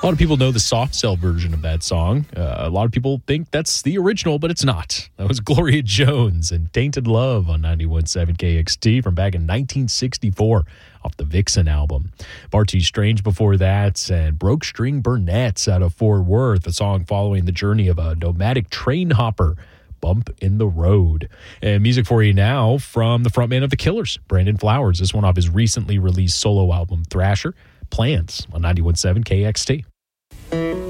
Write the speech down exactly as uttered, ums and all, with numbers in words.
lot of people know the soft cell version of that song. Uh, a lot of people think that's the original, but it's not. That was Gloria Jones and Tainted Love on ninety-one point seven K X T from back in nineteen sixty-four off the Vixen album. Barty Strange before that, and Broke String Burnett's out of Fort Worth, a song following the journey of a nomadic train hopper, Bump in the Road. And music for you now from the frontman of The Killers, Brandon Flowers. This one off his recently released solo album, Thrasher, Plans on ninety-one point seven K X T.